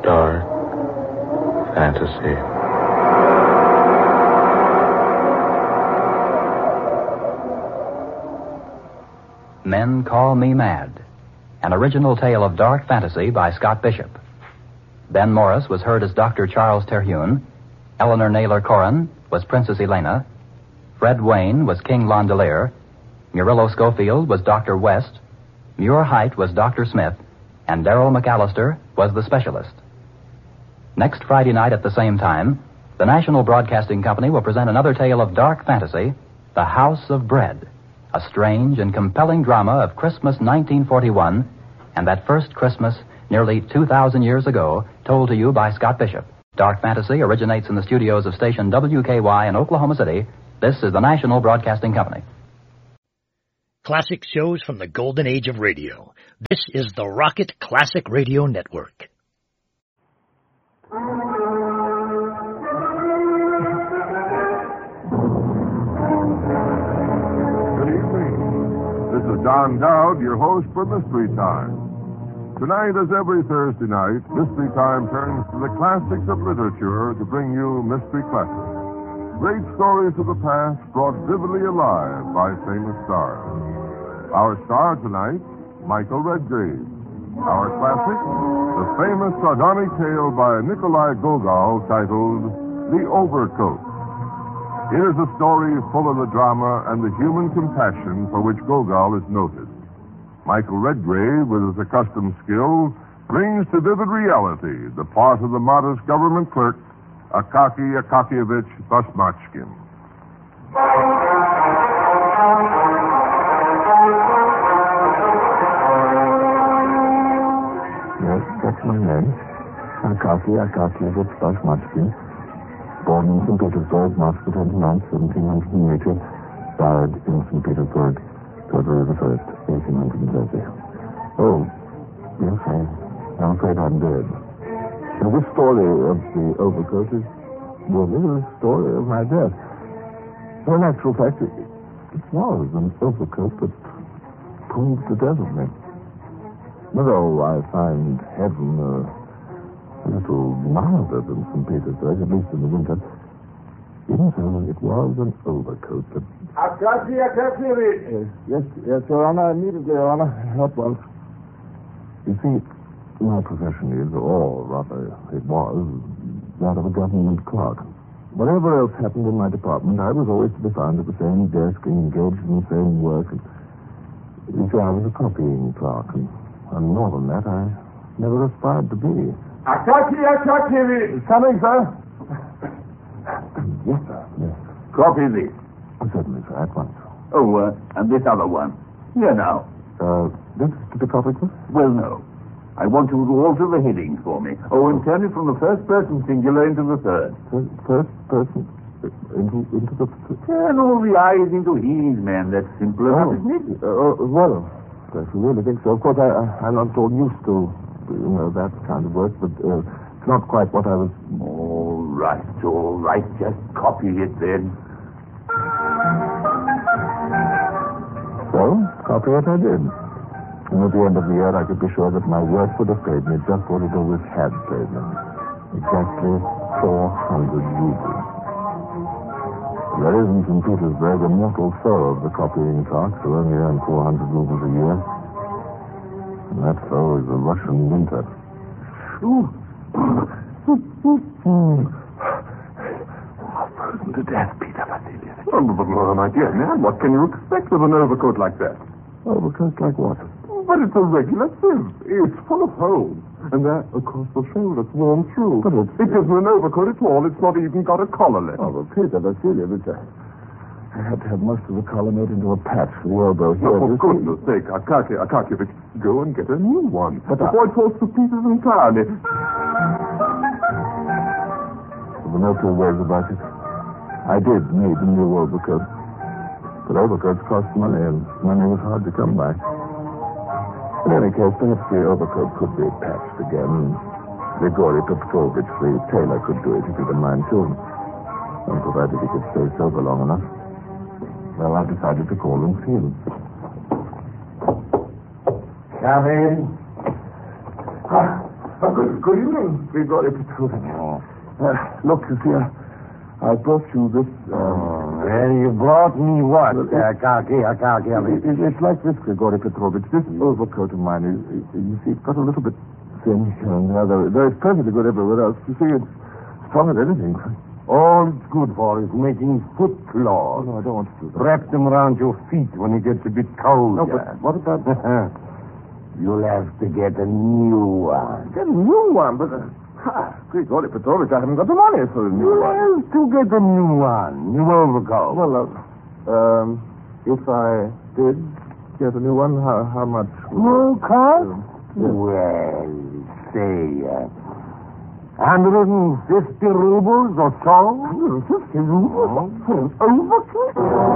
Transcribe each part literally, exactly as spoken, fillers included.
Dark Fantasy. Men Call Me Mad, an original tale of dark fantasy by Scott Bishop. Ben Morris was heard as Doctor Charles Terhune. Eleanor Naylor Corrin was Princess Elena. Fred Wayne was King Londelier. Murillo Schofield was Doctor West. Muir Height was Doctor Smith. And Darrell McAllister was the specialist. Next Friday night at the same time, the National Broadcasting Company will present another tale of dark fantasy, The House of Bread, a strange and compelling drama of Christmas nineteen forty-one, and that first Christmas nearly two thousand years ago, told to you by Scott Bishop. Dark Fantasy originates in the studios of station W K Y in Oklahoma City. This is the National Broadcasting Company. Classic shows from the golden age of radio. This is the Rocket Classic Radio Network. Good evening. This is Don Dowd, your host for Mystery Time. Tonight, as every Thursday night, Mystery Time turns to the classics of literature to bring you Mystery Classics. Great stories of the past brought vividly alive by famous stars. Our star tonight, Michael Redgrave. Our classic, the famous sardonic tale by Nikolai Gogol titled The Overcoat. It is a story full of the drama and the human compassion for which Gogol is noted. Michael Redgrave, with his accustomed skill, brings to vivid reality the part of the modest government clerk, Akaky Akakievich Basmachkin. Yes, that's my name. Akaky Akakievich Basmachkin. Born in Saint Petersburg, March the twenty-ninth, seventeen eighty. Died in Saint Petersburg, February the first, eighteen thirty. Oh, yes, I, I'm afraid I'm dead. Now, this story of the overcoat is, well, it is the story of my death. Well, in actual fact, it, it was an overcoat that proved the death of me. Although I find heaven uh, a little milder than Saint Petersburg, at least in the winter, even so, it was an overcoat that... Akaky Akakievich! Uh, yes, yes, Your Honor, immediately, Your Honor. At once. You see, my profession is, or rather, it was, that of a government clerk. Whatever else happened in my department, I was always to be found at the same desk, engaged in the same work. And, you see, I was a copying clerk, and, and more than that, I never aspired to be. Akaky Akakievich! Coming, sir? Yes, sir, yes. Copy this. Certainly, sir, at once. Oh, uh, and this other one. Here now. Uh, this to the copy, sir? Well, no. I want you to alter the headings for me. Oh, and turn it from the first person singular into the third. First, first person into into the... Turn all the I's into he's, man. That's simple enough, isn't it? Uh, uh, well, if you really think so. Of course, I, I, I'm not all used to, you know, that kind of work, but uh, it's not quite what I was... All right, all right. Just copy it then. So, copy it I did. And at the end of the year, I could be sure that my work would have paid me just what it always had paid me. Exactly four hundred rubles. There isn't in Petersburg a mortal foe of the copying clerks who only earn four hundred rubles a year. And that foe is the Russian winter. Ooh. Frozen to death, Peter Vasilievich. Oh, but, oh, my dear man, what can you expect with an overcoat like that? Overcoat like what? But it's a regular sieve. It's full of holes. And there, across the shoulder, it's worn through. But it's... It isn't an overcoat at all. It's not even got a collar left. Oh, but Peter Vasilievich, I, I had to have most of the collar made into a patch for the elbow here. Oh, for You goodness see- sake, Akaky Akakievich, go and get a new one. But Before it falls to pieces entirely. There were no two ways about it. I did need a new overcoat. But overcoats cost money, and money was hard to come by. In any case, perhaps the overcoat could be patched again. Grigory Petrovich, the tailor, could do it if he didn't mind, too. And provided he could stay sober long enough. Well, I decided to call and see him. Come in. Oh, good, good evening, Grigori Petrovich. Oh. Uh, look, you see, I, I brought you this... Um, oh, well, you brought me what? Well, Uh, Kaki, uh, Kaki, it, it, it's like this, Grigori Petrovich. This overcoat of mine, is, you see, it's got a little bit thin here and there. Though it's perfectly good everywhere else. You see, it's strong as anything. All it's good for is making foot Oh, claws. no, I don't want to do that. Wrap them around your feet when it gets a bit cold. No, but what about... You'll have to get a new one. Get a new one, but... Uh, ha, Grigori Petrovich, I haven't got the money for a new You'll one. have to get a new one. New overcoat. Well, uh, um, if I did get a new one, how, how much? New coat? Um, yes. Well, say, uh, one hundred fifty rubles or so. one hundred fifty rubles for an overcoat?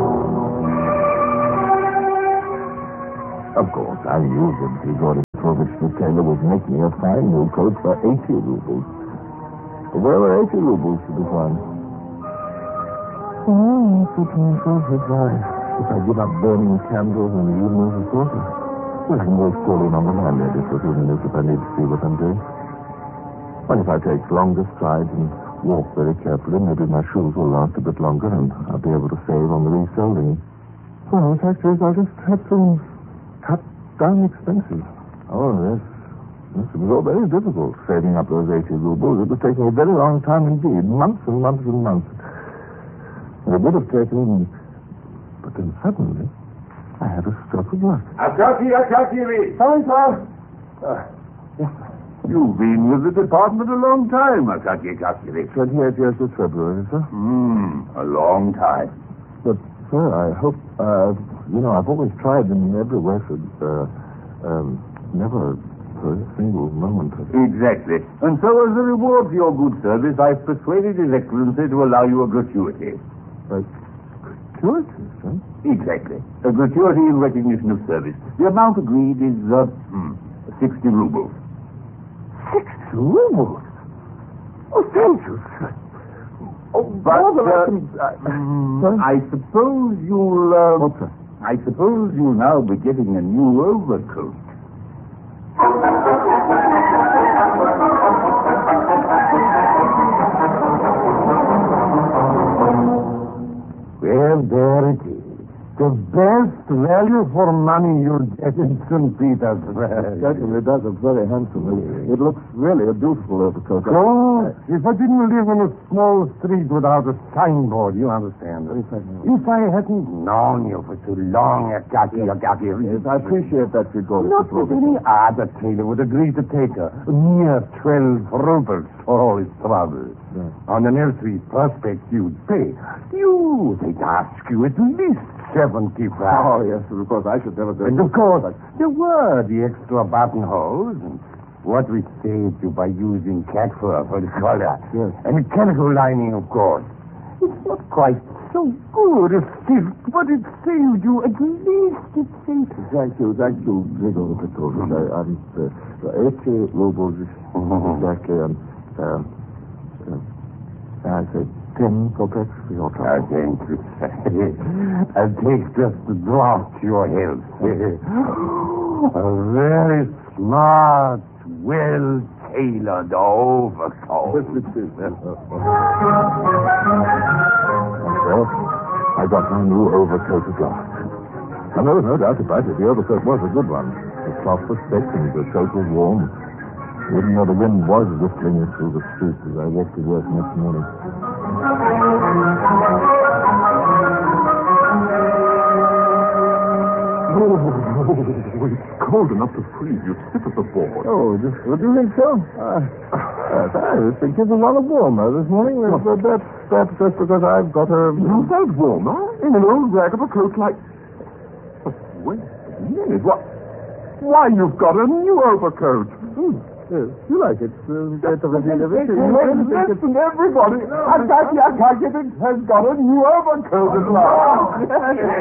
Of course, I knew that Grigori Petrovich the tailor would make me a fine new coat for eighty rubles. But where were eighty rubles to be found? Oh, it's a myself if I, if I give up burning candles in the evenings, of course. Well, I can always call in on the landlady for a few minutes if I need to see what I'm doing. Well, if I take longer strides and walk very carefully, maybe my shoes will last a bit longer and I'll be able to save on the reselling. Well, the fact is, I'll just have to cut down expenses. Oh, yes. Yes, it was all very difficult, saving up those eighty rubles. It was taking a very long time indeed, months and months and months. And it would have taken... But then suddenly, I had a stroke of luck. Akaki, Akaki, Sorry, sir. Uh, yes, sir. You've been with the department a long time, Akaki, Akaki. twenty-eight years this February, sir. Hmm, a long time. But, sir, I hope... Uh, you know, I've always tried in every way for... Uh, um, never... for a single moment. Exactly. And so as a reward for your good service, I've persuaded His Excellency to allow you a gratuity. Uh, gratuity, sir? Exactly. A gratuity in recognition of service. The amount agreed is, uh, hmm, sixty rubles. Sixty rubles? Oh, thank you, sir. Oh, But, more than I uh, can... I, mm, sir? I suppose you'll, uh... What, sir? I suppose you'll now be getting a new overcoat. Well, there it is. The best value for money you'll get in Saint Petersburg. Certainly does look very handsome. It, it looks really a beautiful overcoat. Oh, if I didn't live in a small street without a signboard, you understand. If I hadn't known you for so long, Akaki, Akaki... Yes, I appreciate that, Grigori Not that Petrovich. any other tailor would agree to take a mere twelve rubles for all his trouble. Yes. On an nursery prospect you'd pay. You, they'd ask you at least seventy-five. Oh, yes, of course, I should never go... And of course, there were the extra buttonholes and what we saved you by using cat fur for the collar. Yes. And mechanical lining, of course. It's not quite so good as silk, but it saved you. At least it saved you. Thank you, thank you, Grigori Petrovich. I, I'm... Uh, eighty rubles exactly, and... Um, uh, I say ten kopecks for your I trouble. thank you. I'll take just a drop to your health. A very smart, well-tailored overcoat. Yes, it is. And so, I got my new overcoat at last. And there was no doubt about it. The overcoat was a good one. The cloth was thick and the coat was warm. Even though the wind was whistling through the streets as I walked to work next morning. Oh, it's cold enough to freeze you. Sit at the board. Oh, just, what do you think so? Uh, yes, I was thinking it's a lot warmer this morning. Uh, but that's, that's just because I've got a... You felt warmer? In an old rag of a coat like... But wait a minute. What? Why, you've got a new overcoat. Hmm. Yes, you like it. Uh, get the delivery. Listen, everybody. Akaki, Akaki has got a new overcoat at last.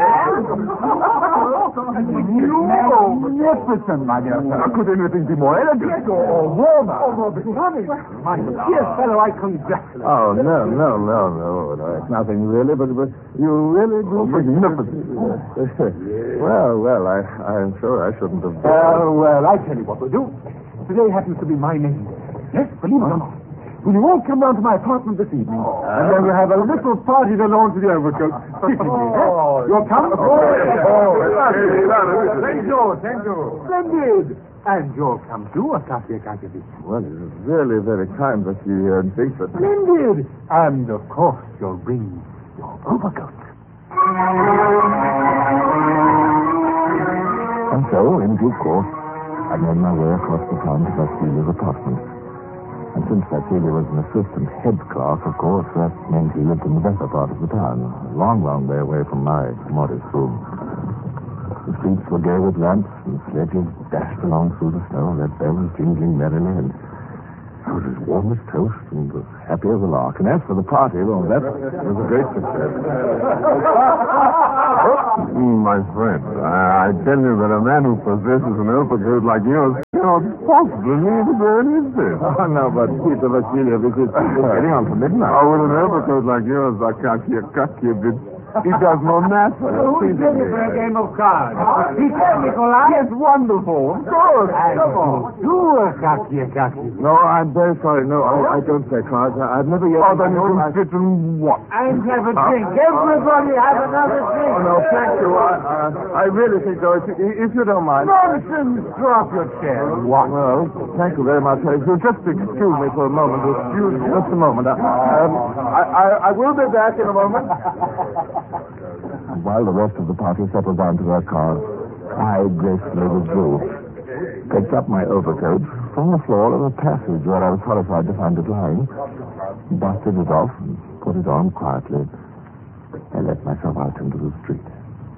Magnificent, my dear fellow. Could anything be more elegant or warmer? Or more becoming? My dear fellow, I congratulate you. Oh, no, no, no, no, no. It's nothing really, but, but you really do... Oh, magnificent. Well, well, I, I'm sure I shouldn't have... Uh, well, I tell you what we'll do. Today happens to be my name day. believe it or not. Will you all come down to my apartment this evening? Oh. And then we'll have a little party to launch the overcoat. Oh, you'll come? Oh, oh, thank you, thank you. Splendid. And you'll come too, Astasia Kakevich. Well, it is really very kind of you here in Bigfoot. Splendid. And, of course, you'll bring your overcoat. And so, in due course, I made my way across the town to Vasily's apartment. And since Vasily was an assistant head clerk, of course, that meant he lived in the better part of the town, a long, long way away from my modest room. The streets were gay with lamps, and sledges dashed along through the snow, their bells jingling merrily, and I was as warm as toast and as happy as a lark. And as for the party, well, that was a great success. Mm, my friend, I, I tell you that a man who possesses an overcoat like yours cannot possibly need to burn his fist. Oh, no, but Peter Vasilyevich, it's getting on for midnight. Oh, with an overcoat like yours, Akakia Kakevich, it does not matter. Who's ready for a game of cards? He said, Nikolai. Yes, wonderful. Of course. Come on. Do Akakia Kakevich. No, I'm very sorry. No, I, I don't play cards. I, I've never yet... Oh, then you can sit and what? And have a drink. Everybody have another drink. Oh, no, thank you. I, uh, I really think, though, if, if you don't mind... Nonsense. Drop your chair. What? Well, thank you very much. If you'll just excuse me for a moment. Excuse me just a moment. Uh, um, I, I, I will be back in a moment. While the rest of the party settled down to their cars, I gracefully withdrew, picked up my overcoat from the floor of a passage where I was horrified to find it lying, dusted it off, and put it on quietly. I let myself out into the street.